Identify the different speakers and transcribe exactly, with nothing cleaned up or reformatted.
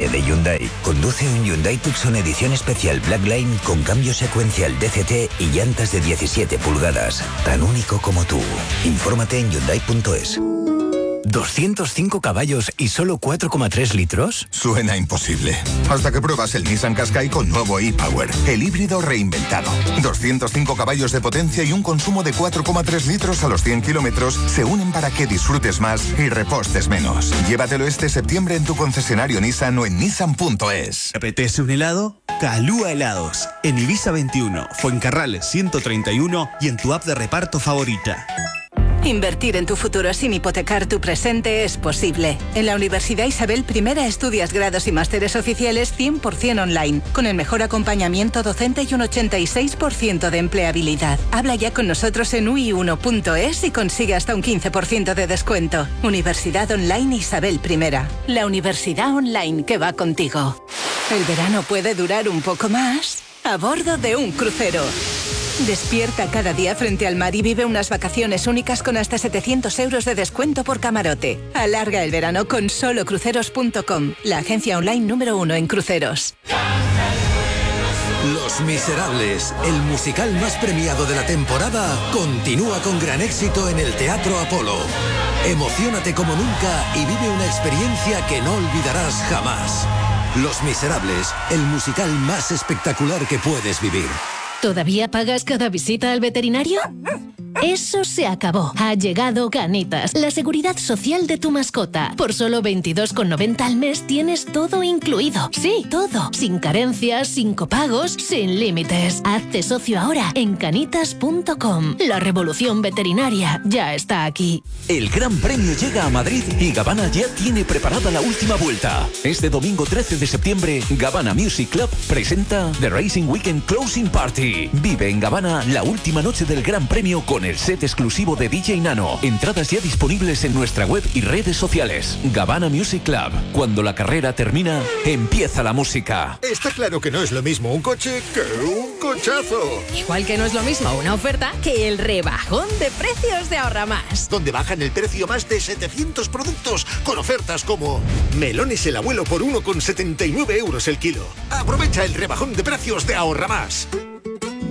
Speaker 1: G de Hyundai. Conduce un Hyundai Tucson edición especial Blackline con cambio secuencial D C T y llantas de diecisiete pulgadas. Tan único como tú. Infórmate en Hyundai punto es.
Speaker 2: ¿doscientos cinco caballos y solo cuatro coma tres litros?
Speaker 3: Suena imposible. Hasta que pruebas el Nissan Qashqai con nuevo e-Power, el híbrido reinventado. doscientos cinco caballos de potencia y un consumo de cuatro coma tres litros a los cien kilómetros se unen para que disfrutes más y repostes menos. Llévatelo este septiembre en tu concesionario Nissan o en Nissan punto es.
Speaker 4: ¿Te apetece un helado? Calúa Helados. En Ibiza veintiuno, Fuencarrales ciento treinta y uno y en tu app de reparto favorita.
Speaker 5: Invertir en tu futuro sin hipotecar tu presente es posible. En la Universidad Isabel I estudias grados y másteres oficiales cien por ciento online, con el mejor acompañamiento docente y un ochenta y seis por ciento de empleabilidad. Habla ya con nosotros en u i uno punto es y consigue hasta un quince por ciento de descuento. Universidad Online Isabel I. La universidad online que va contigo. El verano puede durar un poco más a bordo de un crucero. Despierta cada día frente al mar y vive unas vacaciones únicas con hasta setecientos euros de descuento por camarote. Alarga el verano con solo cruceros punto com, la agencia online número uno en cruceros.
Speaker 6: Los Miserables, el musical más premiado de la temporada, continúa con gran éxito en el Teatro Apolo. Emociónate como nunca y vive una experiencia que no olvidarás jamás. Los Miserables, el musical más espectacular que puedes vivir.
Speaker 7: ¿Todavía pagas cada visita al veterinario? Eso se acabó. Ha llegado Canitas, la seguridad social de tu mascota. Por solo veintidós con noventa al mes tienes todo incluido. Sí, todo. Sin carencias, sin copagos, sin límites. Hazte socio ahora en canitas punto com. La revolución veterinaria ya está aquí.
Speaker 8: El Gran Premio llega a Madrid y Gabbana ya tiene preparada la última vuelta. Este domingo trece de septiembre, Gabbana Music Club presenta The Racing Weekend Closing Party. Vive en Gabbana la última noche del Gran Premio con el set exclusivo de D J Nano. Entradas ya disponibles en nuestra web y redes sociales. Gabbana Music Club. Cuando la carrera termina, empieza la música.
Speaker 9: Está claro que no es lo mismo un coche que un cochazo.
Speaker 10: Igual que no es lo mismo una oferta que el rebajón de precios de Ahorra Más.
Speaker 9: Donde bajan el precio más de setecientos productos con ofertas como melones el abuelo por uno con setenta y nueve euros el kilo. Aprovecha el rebajón de precios de Ahorra Más.